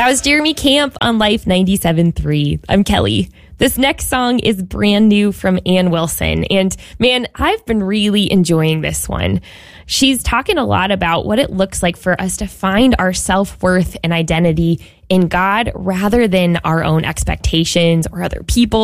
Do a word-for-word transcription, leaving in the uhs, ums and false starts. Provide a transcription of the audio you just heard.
That was Jeremy Camp on Life ninety-seven point three. I'm Kelly. This next song is brand new from Ann Wilson. And man, I've been really enjoying this one. She's talking a lot about what it looks like for us to find our self-worth and identity in God rather than our own expectations or other people.